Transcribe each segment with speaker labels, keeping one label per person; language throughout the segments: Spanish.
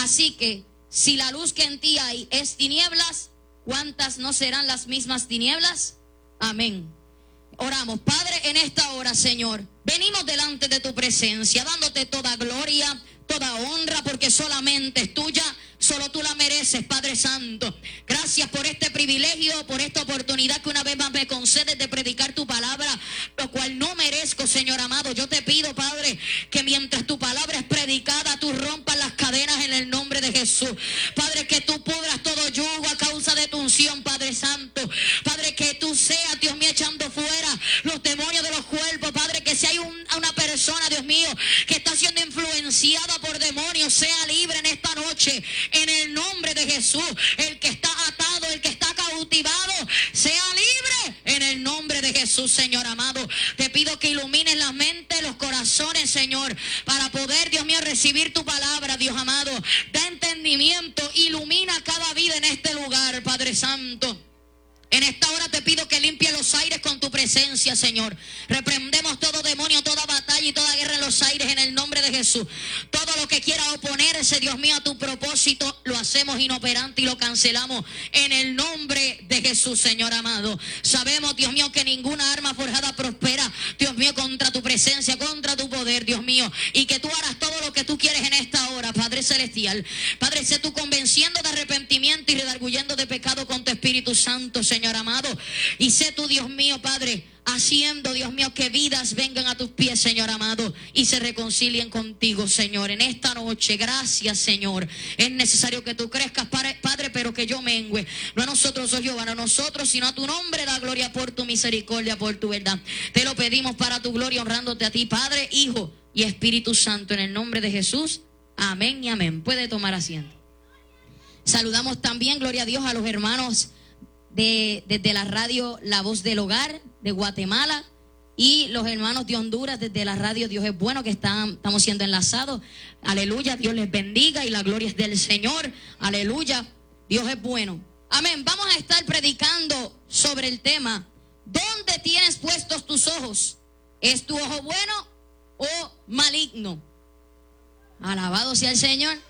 Speaker 1: Así que, si la luz que en ti hay es tinieblas, ¿cuántas no serán las mismas tinieblas? Amén. Oramos. Padre, en esta hora, Señor, venimos delante de tu presencia, dándote toda gloria, toda honra, porque solamente es tuya, solo tú la mereces, Padre Santo. Gracias por este privilegio, por esta oportunidad que una vez más me concedes de predicar tu palabra, lo cual no merezco, Señor amado. Yo te pido, Padre, que mientras tu palabra es predicada, tú rompas las cadenas en el nombre de Jesús. Padre, que tú pudras todo yugo a causa de tu unción, Padre Santo. Padre, que tú seas, Dios mío, echando fuera los demonios de los cuerpos. Padre, que si hay una persona, Dios mío, que está siendo influenciada por demonios, sea libre en esta noche, en el nombre de Jesús. El que está atado, el que está cautivado, sea libre en el nombre de Jesús, Señor amado. Te pido que ilumines la mente, los corazones, Señor, para poder, Dios mío, recibir tu palabra, Dios amado. Da entendimiento, ilumina cada vida en este lugar, Padre Santo. En esta hora te pido que limpie los aires con tu presencia, Señor. Reprendemos todo demonio, toda batalla y toda guerra en los aires en el nombre de Jesús. Todo lo que quiera oponerse, Dios mío, a tu propósito, lo hacemos inoperante y lo cancelamos en el nombre de Jesús, Señor amado. Sabemos, Dios mío, que ninguna arma forjada prospera, Dios mío, contra tu presencia, contra tu poder, Dios mío. Y que tú harás todo lo que tú quieres en esta hora, Padre Celestial. Padre, sé tú convenciendo de arrepentimiento y redarguyendo de pecado con tu Espíritu Santo, Señor amado. Y sé tú, Dios mío, Padre, haciendo, Dios mío, que vidas vengan a tus pies, Señor amado, y se reconcilien contigo, Señor, en esta noche. Gracias, Señor. Es necesario que tú crezcas, Padre, pero que yo mengüe. No a nosotros, oh Jehová, no a nosotros, sino a tu nombre da gloria por tu misericordia, por tu verdad. Te lo pedimos para tu gloria, honrándote a ti, Padre, Hijo y Espíritu Santo, en el nombre de Jesús. Amén y amén. Puede tomar asiento. Saludamos también, gloria a Dios, a los hermanos desde la radio La Voz del Hogar de Guatemala y los hermanos de Honduras desde la radio Dios es Bueno, que estamos siendo enlazados. Aleluya, Dios les bendiga y la gloria es del Señor. Aleluya, Dios es bueno. Amén. Vamos a estar predicando sobre el tema: ¿dónde tienes puestos tus ojos? ¿Es tu ojo bueno o maligno? Alabado sea el Señor.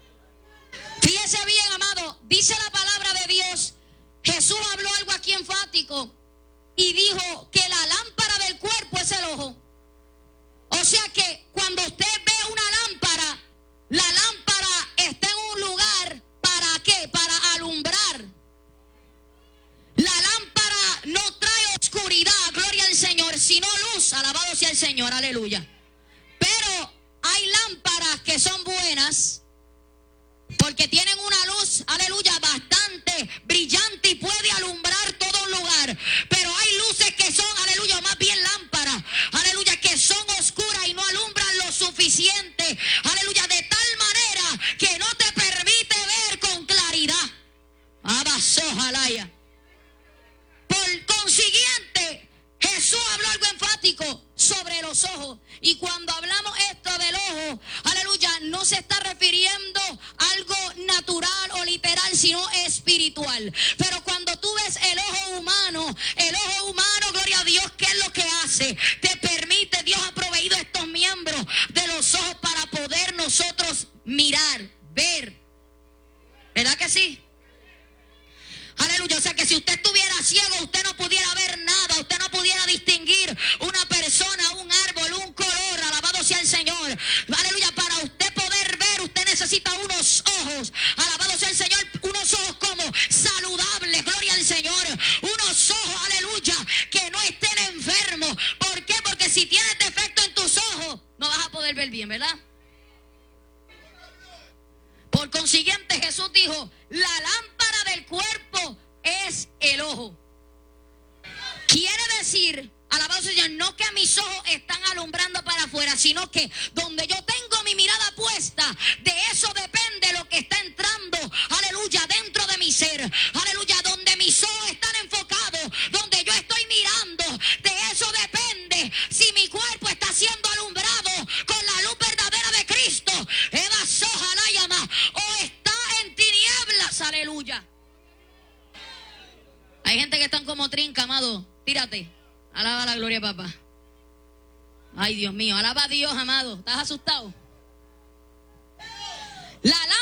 Speaker 1: Fíjese bien, amado, dice la palabra de Dios. Jesús habló algo aquí enfático y dijo que la lámpara del cuerpo es el ojo. O sea que cuando usted ve una lámpara, la lámpara está en un lugar, ¿para qué? Para alumbrar. La lámpara no trae oscuridad, gloria al Señor, sino luz. Alabado sea el Señor, aleluya. Pero hay lámparas que son buenas porque tienen una luz, aleluya, bastante brillante y puede alumbrar todo un lugar. Pero hay luces que son, aleluya, más bien lámparas, aleluya, que son oscuras y no alumbran lo suficiente, aleluya, de tal manera que no te permite ver con claridad. Abasojalaya. Por consiguiente, Jesús habló algo enfático sobre los ojos. Y cuando hablamos esto del ojo, aleluya, no se está refiriendo a algo natural o literal, sino espiritual. Pero cuando tú ves el ojo humano, gloria a Dios, ¿qué es lo que hace? Te permite, Dios ha proveído estos miembros de los ojos para poder nosotros mirar, ver. ¿Verdad que sí? Aleluya, o sea que si usted estuviera ciego, usted no pudiera ver nada, usted no pudiera distinguir una persona, un árbol, un color. Alabado sea el Señor. Aleluya, para usted poder ver, usted necesita unos ojos. Alabado sea el Señor, unos ojos como saludables, gloria al Señor. Unos ojos, aleluya, que no estén enfermos. ¿Por qué? Porque si tienes defecto en tus ojos, no vas a poder ver bien, ¿verdad? Por consiguiente, Jesús dijo, la lámpara del cuerpo es el ojo. Quiere decir, alabado sea el Señor, no que mis ojos están alumbrando para afuera, sino que donde yo tengo mi mirada puesta, de eso depende lo que está entrando, aleluya, dentro de mi ser. Aleluya, donde mis ojos están enfocados, donde yo estoy mirando, de eso depende si mi cuerpo está siendo alumbrado con la luz verdadera de Cristo. Eva soja la llama, o está en tinieblas, aleluya. Hay gente que están como trinca, amado. Tírate. Alaba la gloria, papá. Ay, Dios mío. Alaba a Dios, amado. ¿Estás asustado? La